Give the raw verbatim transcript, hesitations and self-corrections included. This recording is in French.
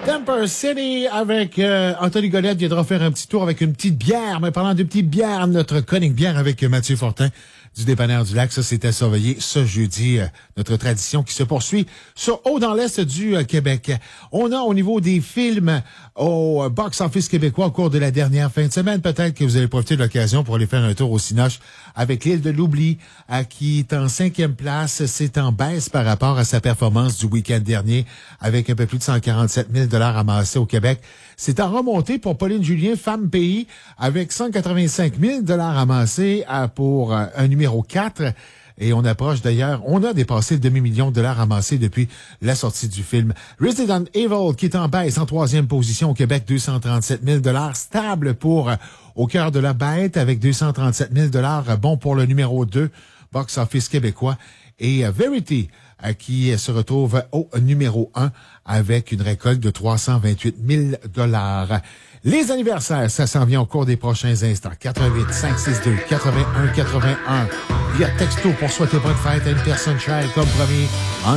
Temper City avec euh, Anthony Golette viendra faire un petit tour avec une petite bière. Mais parlant de petite bière, notre chronique bière avec Mathieu Fortin du Dépanneur du Lac. Ça, c'était surveillé ce jeudi. Euh, notre tradition qui se poursuit sur Haut dans l'Est du euh, Québec. On a au niveau des films au euh, box-office québécois au cours de la dernière fin de semaine. Peut-être que vous allez profiter de l'occasion pour aller faire un tour au Cinoche avec l'Île de l'Oubli euh, qui est en cinquième place. C'est en baisse par rapport à sa performance du week-end dernier avec un peu plus de cent quarante-sept mille dollars amassés au Québec. C'est en remontée pour Pauline Julien, Femme Pays, avec cent quatre-vingt-cinq mille dollars amassés euh, pour euh, un numéro quatre. Et on approche d'ailleurs, on a dépassé le demi-million de dollars amassés depuis la sortie du film. Resident Evil, qui est en baisse en troisième position au Québec, deux cent trente-sept mille dollars. Stable pour euh, Au cœur de la bête, avec deux cent trente-sept mille dollars. Euh, bon pour le numéro deux, Box Office québécois. Et euh, Verity, euh, qui se retrouve au numéro un, avec une récolte de trois cent vingt-huit mille dollars. Les anniversaires, ça s'en vient au cours des prochains instants. quatre-vingt-huit cinq six deux quatre-vingt-un quatre-vingt-un. Il y a texto pour souhaiter bonne fête à une personne chère comme premier.